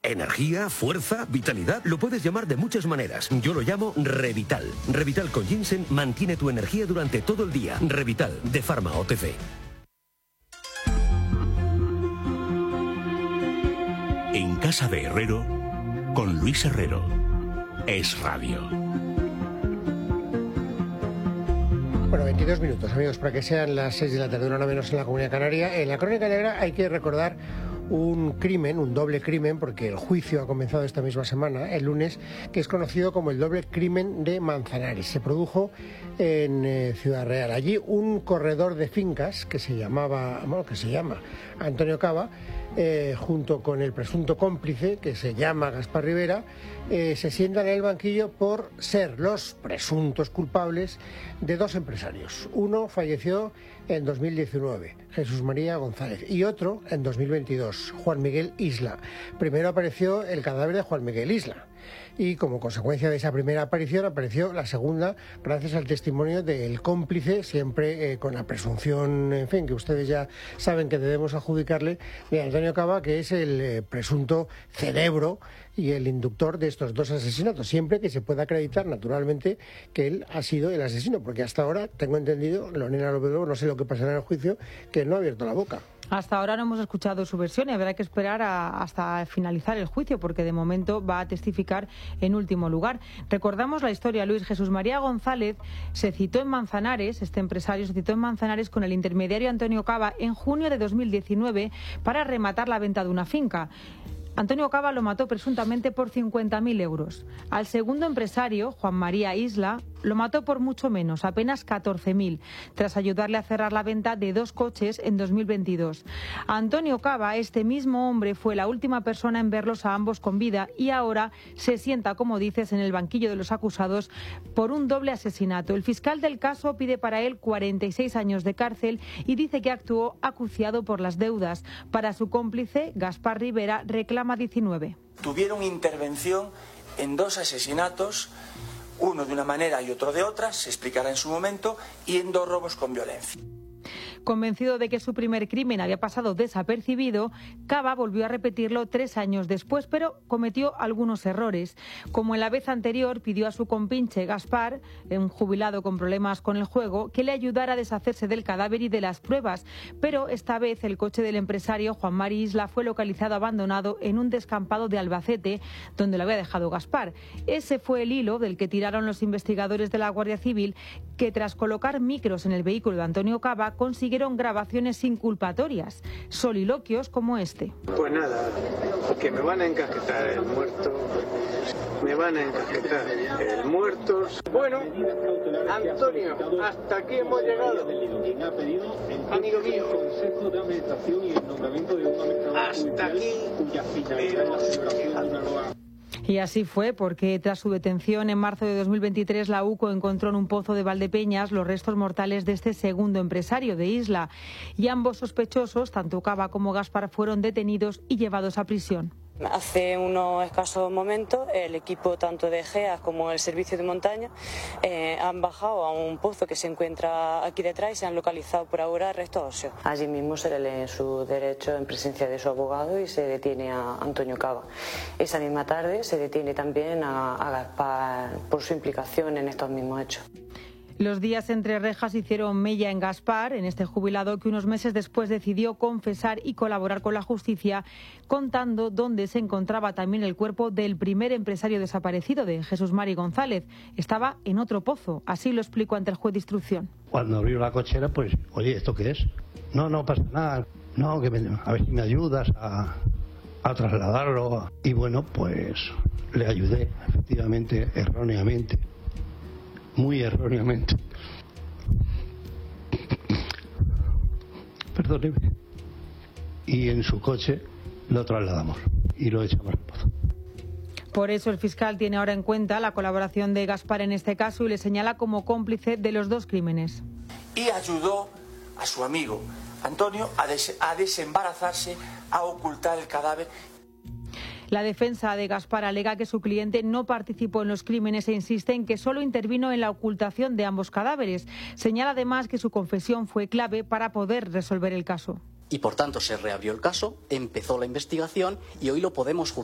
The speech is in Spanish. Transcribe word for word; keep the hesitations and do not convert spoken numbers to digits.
Energía, fuerza, vitalidad, lo puedes llamar de muchas maneras. Yo lo llamo Revital. Revital con ginseng mantiene tu energía durante todo el día. Revital, de Pharma O T C. En casa de Herrero, con Luis Herrero. Es Radio. Bueno, veintidós minutos, amigos, para que sean las seis de la tarde, una hora menos en la Comunidad Canaria. En la Crónica Negra hay que recordar un crimen, un doble crimen, porque el juicio ha comenzado esta misma semana, el lunes, que es conocido como el doble crimen de Manzanares. Se produjo en eh, Ciudad Real. Allí un corredor de fincas que se llamaba, bueno, que se llama Antonio Cava, eh, junto con el presunto cómplice, que se llama Gaspar Rivera, eh, se sientan en el banquillo por ser los presuntos culpables de dos empresarios. Uno falleció en dos mil diecinueve, Jesús María González, y otro en dos mil veintidós, Juan Miguel Isla. Primero apareció el cadáver de Juan Miguel Isla, y como consecuencia de esa primera aparición apareció la segunda, gracias al testimonio del cómplice, siempre eh, con la presunción, en fin, que ustedes ya saben que debemos adjudicarle, de Antonio Cava, que es el eh, presunto cerebro y el inductor de estos dos asesinatos, siempre que se pueda acreditar naturalmente que él ha sido el asesino, porque hasta ahora tengo entendido, Lorena López Lobo, no sé lo que pasará en el juicio, que él no ha abierto la boca. Hasta ahora no hemos escuchado su versión y habrá que esperar a, hasta finalizar el juicio, porque de momento va a testificar en último lugar. Recordamos la historia, Luis. Jesús María González se citó en Manzanares, este empresario se citó en Manzanares con el intermediario Antonio Cava en junio de dos mil diecinueve para rematar la venta de una finca. Antonio Cava lo mató presuntamente por cincuenta mil euros. Al segundo empresario, Juan María Isla, lo mató por mucho menos, apenas catorce mil, tras ayudarle a cerrar la venta de dos coches en dos mil veintidós. Antonio Cava, este mismo hombre, fue la última persona en verlos a ambos con vida y ahora se sienta, como dices, en el banquillo de los acusados por un doble asesinato. El fiscal del caso pide para él cuarenta y seis años de cárcel y dice que actuó acuciado por las deudas. Para su cómplice, Gaspar Rivera, reclama diecinueve. Tuvieron intervención en dos asesinatos, uno de una manera y otro de otra, se explicará en su momento, y en dos robos con violencia. Convencido de que su primer crimen había pasado desapercibido, Cava volvió a repetirlo tres años después, pero cometió algunos errores. Como en la vez anterior, pidió a su compinche Gaspar, un jubilado con problemas con el juego, que le ayudara a deshacerse del cadáver y de las pruebas. Pero esta vez el coche del empresario Juan Mari Isla fue localizado abandonado en un descampado de Albacete, donde lo había dejado Gaspar. Ese fue el hilo del que tiraron los investigadores de la Guardia Civil, que tras colocar micros en el vehículo de Antonio Cava consiguieron grabaciones inculpatorias, soliloquios como este. Pues nada, que me van a encajetar el muerto, me van a encajetar el muerto. Bueno, Antonio, hasta aquí hemos llegado. Amigo mío, hasta aquí. Y así fue, porque tras su detención en marzo de dos mil veintitrés, la UCO encontró en un pozo de Valdepeñas los restos mortales de este segundo empresario de Isla. Y ambos sospechosos, tanto Cava como Gaspar, fueron detenidos y llevados a prisión. Hace unos escasos momentos el equipo tanto de GEAS como el servicio de montaña eh, han bajado a un pozo que se encuentra aquí detrás y se han localizado por ahora restos óseos. Allí mismo se le leen sus derechos en presencia de su abogado y se detiene a Antonio Cava. Esa misma tarde se detiene también a, a Gaspar por su implicación en estos mismos hechos. Los días entre rejas hicieron mella en Gaspar, en este jubilado que unos meses después decidió confesar y colaborar con la justicia, contando dónde se encontraba también el cuerpo del primer empresario desaparecido, de Jesús Mari González. Estaba en otro pozo, así lo explicó ante el juez de instrucción. Cuando abrió la cochera, pues, oye, ¿esto qué es? No, no pasa nada, no, que me, a ver si me ayudas a, a trasladarlo. Y bueno, pues le ayudé, efectivamente, erróneamente. Muy erróneamente. Perdóneme. Y en su coche lo trasladamos y lo echamos al pozo. Por eso el fiscal tiene ahora en cuenta la colaboración de Gaspar en este caso y le señala como cómplice de los dos crímenes. Y ayudó a su amigo Antonio a, des- a desembarazarse, a ocultar el cadáver. La defensa de Gaspar alega que su cliente no participó en los crímenes e insiste en que solo intervino en la ocultación de ambos cadáveres. Señala además que su confesión fue clave para poder resolver el caso. Y por tanto se reabrió el caso, empezó la investigación y hoy lo podemos juzgar.